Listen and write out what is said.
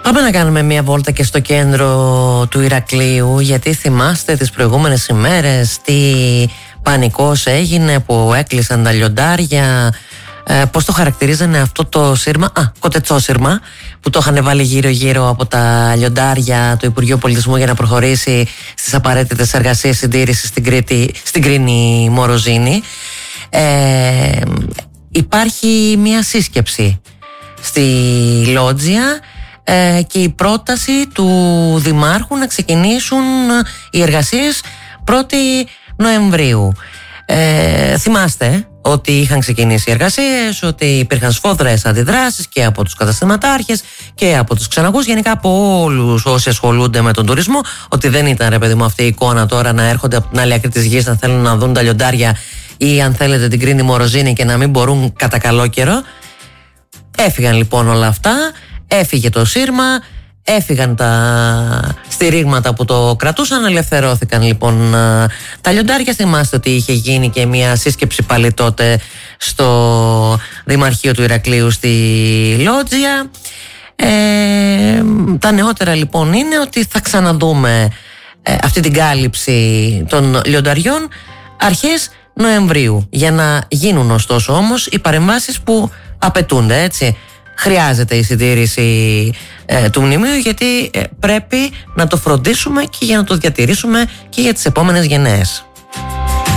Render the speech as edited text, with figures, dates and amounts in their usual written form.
Πάμε να κάνουμε μια βόλτα και στο κέντρο του Ηρακλείου, γιατί θυμάστε τις προηγούμενες ημέρες τι πανικός έγινε που έκλεισαν τα λιοντάρια, πώς το χαρακτηρίζανε αυτό το σύρμα, κοτετσόσύρμα, που το είχαν βάλει γύρω-γύρω από τα λιοντάρια του Υπουργείου Πολιτισμού για να προχωρήσει στις απαραίτητες εργασίες συντήρησης στην Κρίνη Μοροζίνη. Υπάρχει μια σύσκεψη στη Λότζια και η πρόταση του Δημάρχου να ξεκινήσουν οι εργασίες 1η Νοεμβρίου. Θυμάστε ότι είχαν ξεκινήσει οι εργασίες, ότι υπήρχαν σφοδρές αντιδράσεις και από τους καταστηματάρχες και από τους ξεναγούς, γενικά από όλους όσοι ασχολούνται με τον τουρισμό, ότι δεν ήταν, ρε παιδί μου, αυτή η εικόνα τώρα να έρχονται από την άλλη άκρη της γης να θέλουν να δουν τα λιοντάρια ή αν θέλετε την Κρίνη Μοροζίνη και να μην μπορούν κατά καλό καιρό. Έφυγαν λοιπόν όλα αυτά, έφυγε το σύρμα, έφυγαν τα στηρίγματα που το κρατούσαν, ελευθερώθηκαν λοιπόν τα λιοντάρια. Θυμάστε ότι είχε γίνει και μια σύσκεψη πάλι τότε στο Δημαρχείο του Ηρακλείου στη Λότζια. Τα νεότερα λοιπόν είναι ότι θα ξαναδούμε αυτή την κάλυψη των λιονταριών αρχές Νοεμβρίου, για να γίνουν ωστόσο όμως οι παρεμβάσεις που απαιτούνται, έτσι. Χρειάζεται η συντήρηση του μνημείου, γιατί πρέπει να το φροντίσουμε και για να το διατηρήσουμε και για τις επόμενες γενναίες.